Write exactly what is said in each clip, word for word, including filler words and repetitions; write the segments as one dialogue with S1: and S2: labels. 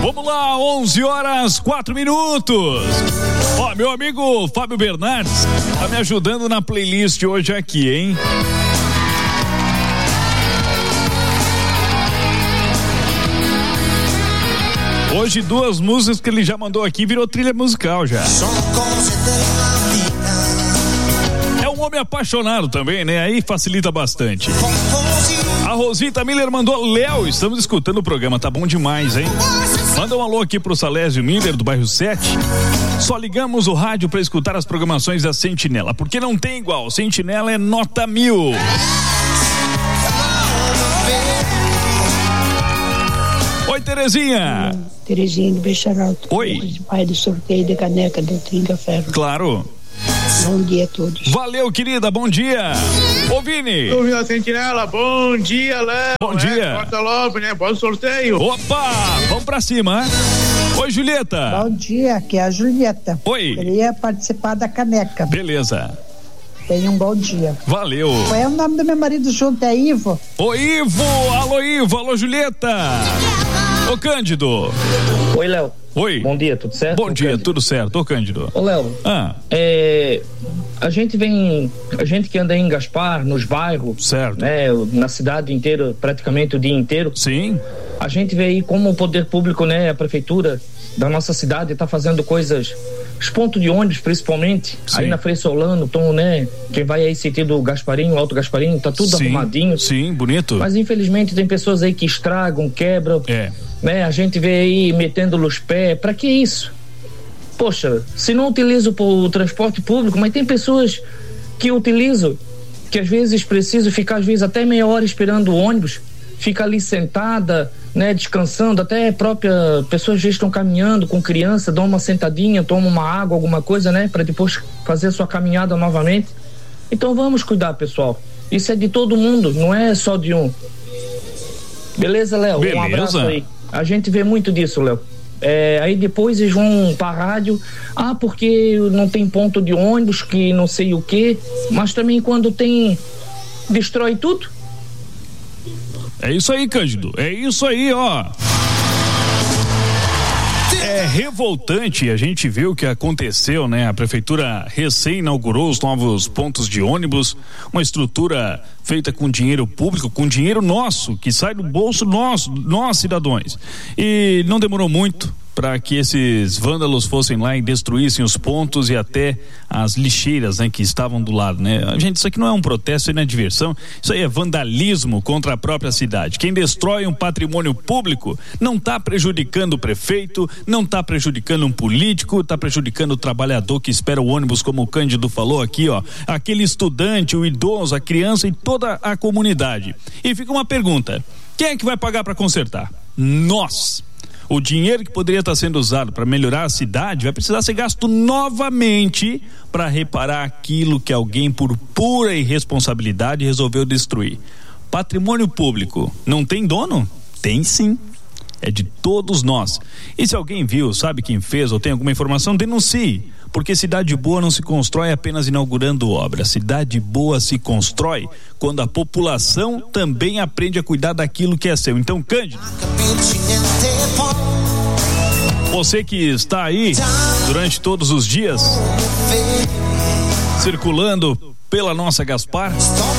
S1: Vamos lá, onze horas, quatro minutos. Ó, meu amigo Fábio Bernardes tá me ajudando na playlist hoje aqui, hein? Hoje duas músicas que ele já mandou aqui virou trilha musical já. É um homem apaixonado também, né? Aí facilita bastante. A Rosita Miller mandou: Léo, estamos escutando o programa, tá bom demais, hein? Manda um alô aqui pro Salésio Miller do bairro sete. Só ligamos o rádio pra escutar as programações da Sentinela, porque não tem igual. Sentinela é nota mil. Oi, Terezinha.
S2: Terezinha do Bexaralto.
S1: Oi.
S2: Pai do sorteio de caneca do Trinca Ferro.
S1: Claro.
S2: Bom dia a todos.
S1: Valeu, querida, bom dia. Ô, Vini.
S3: Ô, Vila Sentinela, bom dia, Léo.
S1: Bom dia.
S3: Corta logo, né? Bom sorteio.
S1: Opa, vamos pra cima, hein? Oi, Julieta.
S2: Bom dia, aqui é a Julieta.
S1: Oi.
S2: Queria participar da caneca.
S1: Beleza.
S2: Tenha um bom dia.
S1: Valeu.
S2: Qual é o nome do meu marido junto? É Ivo?
S1: Ô, Ivo, alô, Ivo, alô, Julieta. Ô, Cândido.
S4: Oi, Léo.
S1: Oi.
S4: Bom dia, tudo certo?
S1: Bom
S4: Ô,
S1: dia,
S4: Cândido.
S1: tudo certo. Ô, Cândido.
S4: Ô, Léo.
S1: Ah.
S4: É, a gente vem, a gente que anda em Gaspar, nos bairros,
S1: certo,
S4: né, na cidade inteira, praticamente o dia inteiro.
S1: Sim.
S4: A gente vê aí como o poder público, né, a prefeitura da nossa cidade está fazendo coisas, os pontos de ônibus principalmente,
S1: sim,
S4: aí na Frei Solano, tom, né, quem vai aí sentido Gasparinho, Alto Gasparinho, tá tudo
S1: sim,
S4: arrumadinho.
S1: Sim, bonito.
S4: Mas infelizmente tem pessoas aí que estragam, quebram.
S1: É.
S4: Né, a gente vê aí metendo os pés, pra que isso? Poxa, se não utilizo o transporte público, mas tem pessoas que utilizam, que às vezes precisam ficar às vezes até meia hora esperando o ônibus, fica ali sentada, né, descansando, até própria pessoas já estão caminhando com criança, dão uma sentadinha, tomam uma água, alguma coisa, né, para depois fazer a sua caminhada novamente. Então vamos cuidar, pessoal. Isso é de todo mundo, não é só de um. Beleza, Léo?
S1: Beleza.
S4: Um abraço aí. A gente vê muito disso, Léo. É, aí depois eles vão pra rádio, ah, porque não tem ponto de ônibus, que não sei o quê, mas também quando tem, destrói tudo.
S1: É isso aí, Cândido, é isso aí, ó. É revoltante a gente ver o que aconteceu, né? A prefeitura recém inaugurou os novos pontos de ônibus, uma estrutura feita com dinheiro público, com dinheiro nosso, que sai do bolso nosso, nós cidadãos. E não demorou muito para que esses vândalos fossem lá e destruíssem os pontos e até as lixeiras, né, que estavam do lado, né? Gente, isso aqui não é um protesto, isso não é diversão, isso aí é vandalismo contra a própria cidade. Quem destrói um patrimônio público não está prejudicando o prefeito, não está prejudicando um político, está prejudicando o trabalhador que espera o ônibus, como o Cândido falou aqui, ó, aquele estudante, o idoso, a criança e toda a comunidade. E fica uma pergunta: quem é que vai pagar para consertar? Nós. O dinheiro que poderia estar sendo usado para melhorar a cidade vai precisar ser gasto novamente para reparar aquilo que alguém, por pura irresponsabilidade, resolveu destruir. Patrimônio público não tem dono? Tem sim. É de todos nós. E se alguém viu, sabe quem fez ou tem alguma informação, denuncie. Porque cidade boa não se constrói apenas inaugurando obra. Cidade boa se constrói quando a população também aprende a cuidar daquilo que é seu. Então, Cândido, você que está aí durante todos os dias circulando pela nossa Gaspar,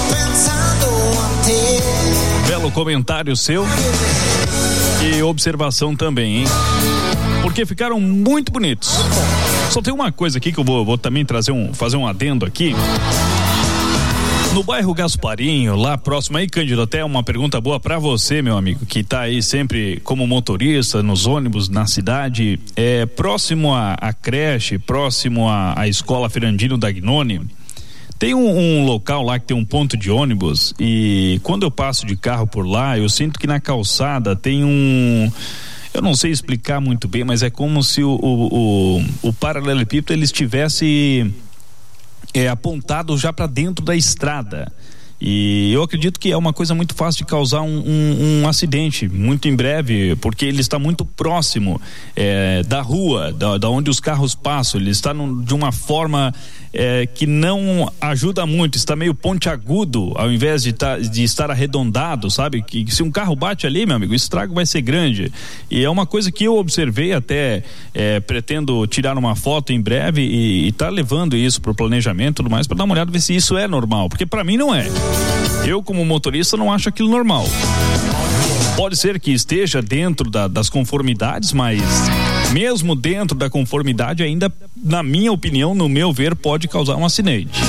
S1: belo comentário seu e observação também, hein? Porque ficaram muito bonitos. Só tem uma coisa aqui que eu vou, vou também trazer um, fazer um adendo aqui. No bairro Gasparinho, lá próximo aí, Cândido, até uma pergunta boa pra você, meu amigo, que tá aí sempre como motorista nos ônibus na cidade, é próximo à, à creche, próximo à, à escola Ferrandino Dagnoni. Tem um, um local lá que tem um ponto de ônibus e quando eu passo de carro por lá, eu sinto que na calçada tem um... Eu não sei explicar muito bem, mas é como se o, o, o, o paralelepípedo ele estivesse é, apontado já para dentro da estrada. E eu acredito que é uma coisa muito fácil de causar um, um, um acidente muito em breve, porque ele está muito próximo é, da rua, da, da onde os carros passam. Ele está num, de uma forma é, que não ajuda muito, está meio pontiagudo ao invés de, tá, de estar arredondado, sabe? Que, que se um carro bate ali, meu amigo, o estrago vai ser grande. E é uma coisa que eu observei, até é, pretendo tirar uma foto em breve e estar tá levando isso para o planejamento e tudo mais, para dar uma olhada, ver se isso é normal, porque para mim não é. Eu, como motorista, não acho aquilo normal. Pode ser que esteja dentro da, das conformidades, mas mesmo dentro da conformidade, ainda, na minha opinião, no meu ver, pode causar um acidente.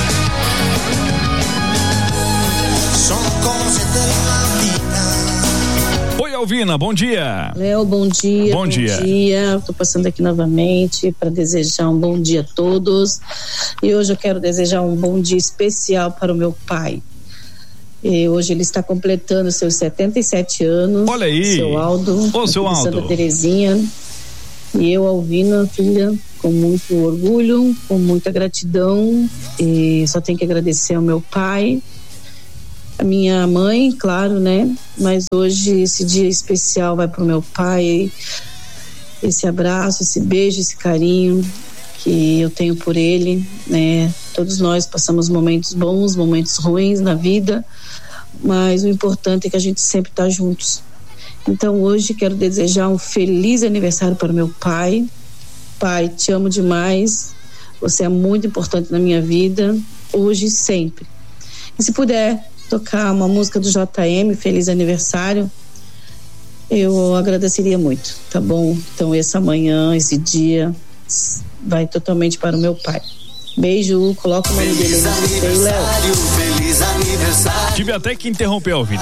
S1: Oi, Alvina, bom dia.
S5: Léo, bom dia.
S1: Bom, bom dia.
S5: dia. Tô passando aqui novamente para desejar um bom dia a todos. E hoje eu quero desejar um bom dia especial para o meu pai. E hoje ele está completando seus setenta e sete anos.
S1: Olha aí.
S5: Seu Aldo.
S1: Ô, seu Aldo.
S5: Santa Terezinha. E eu, Alvina, filha, com muito orgulho, com muita gratidão. E só tenho que agradecer ao meu pai, a minha mãe, claro, né? Mas hoje esse dia especial vai pro meu pai. Esse abraço, esse beijo, esse carinho que eu tenho por ele, né? Todos nós passamos momentos bons, momentos ruins na vida, mas o importante é que a gente sempre tá juntos. Então hoje quero desejar um feliz aniversário para o meu pai. Pai, te amo demais, você é muito importante na minha vida, hoje e sempre. E se puder tocar uma música do J M, feliz aniversário, eu agradeceria muito, tá bom? Então essa manhã, esse dia vai totalmente para o meu pai. Beijo, coloca o nome dele aí no sorteio, Léo.
S6: Feliz aniversário.
S1: Tive até que interromper a Alvina.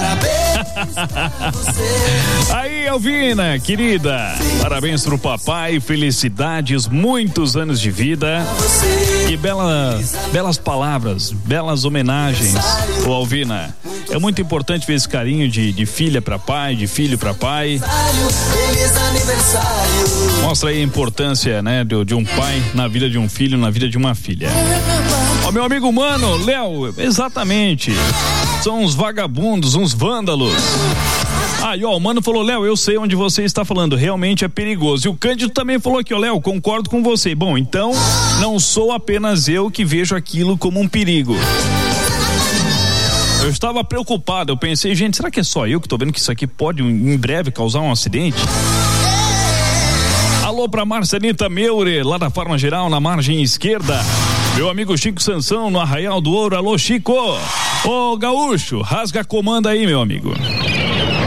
S1: Aí, Alvina, querida, parabéns pro papai, felicidades, muitos anos de vida e bela, belas palavras, belas homenagens. Ô, Alvina, é muito importante ver esse carinho de, de filha para pai, de filho para pai.
S6: Feliz aniversário.
S1: Mostra aí a importância, né, de, de um pai na vida de um filho, na vida de uma filha. Ó, meu amigo mano, Léo, exatamente. São uns vagabundos, uns vândalos. Aí, ó, o mano falou, Léo, eu sei onde você está falando, realmente é perigoso. E o Cândido também falou aqui, ó, Léo, concordo com você. Bom, então, não sou apenas eu que vejo aquilo como um perigo. Eu estava preocupado, eu pensei, gente, será que é só eu que tô vendo que isso aqui pode em breve causar um acidente? Alô pra Marcelita Meure, lá da Farma Geral, na margem esquerda. Meu amigo Chico Sansão, no Arraial do Ouro. Alô, Chico. Ô, Gaúcho, rasga a comanda aí, meu amigo.